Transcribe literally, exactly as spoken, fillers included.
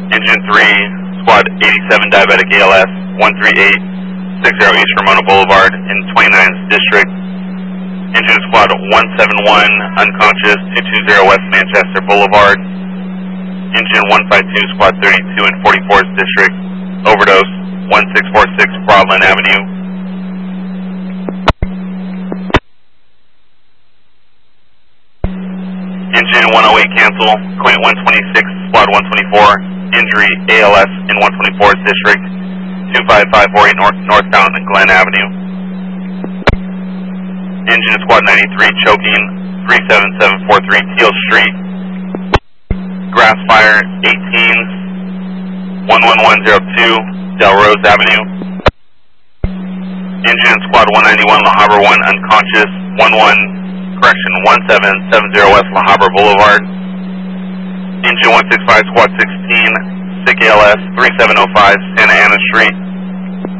Engine three, Squad eighty-seven Diabetic A L S, one three eight six zero East Ramona Boulevard in twenty-ninth District. Engine Squad one seven one, unconscious, two two zero West Manchester Boulevard. Engine one five two, Squad thirty-two in forty-fourth District, overdose, one six four six Broadland Avenue. Engine one oh eight cancel, Quint one twenty-six, Squad one twenty-four, injury A L S in one twenty-fourth District, two five five four eight North, northbound Glen Avenue. Engine Squad ninety-three choking, three seven seven four three Teal Street. Grass fire eighteen, one one one zero two Del Rose Avenue. Engine Squad one ninety-one La Habra one unconscious, one one, correction, one seven seven zero West La Habra Boulevard. Engine one sixty-five Squad sixteen, Sick A L S three seven oh five Santa Ana Street.